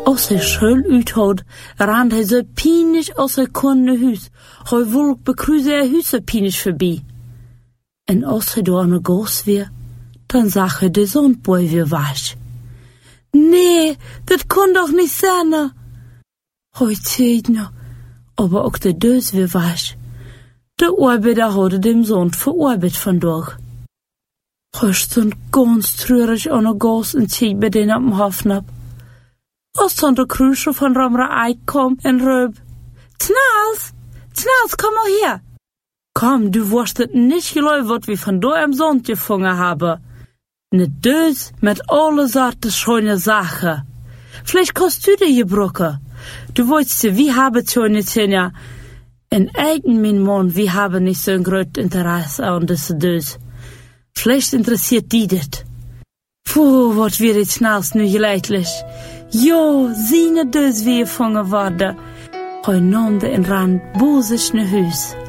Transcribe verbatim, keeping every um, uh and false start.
Als hij schul uithoudt, rand hij zo pijnisch als hij kon naar huis. Hij wolk bekruise er huizen pijnisch voorbij. En als hij door een goos weer, dan zag hij de zondboy weer was. Nee, dat kon doch niet zijn. Hij zei nog, aber ook de deus weer was. De arbeider hadden dem zond verarbeidt vandaag. Hij stond ganz treurig aan een goos en zei bij den op dem Hofen ab. Als dan de Krusche van Ramra Eik kom en roep, Tnals, Tnals, kom mal her. Komm, du wirst het nicht geloven wat we vandaag am Zond gevangen hebben. Ne Dös met alle sorten schöne Sachen. Vielleicht kannst du dir gebrochen. Du wolltest sie, wie haben schon Zähne. En eigen mein Mann, wir haben nicht so ein großes Interesse an diese Dös. Vielleicht interessiert die das. Puh, wat wird jetzt schnellst nu geleidlich. Jo, seine Dös wie gefangen worden. Hij nam de en ran bozig naar huis.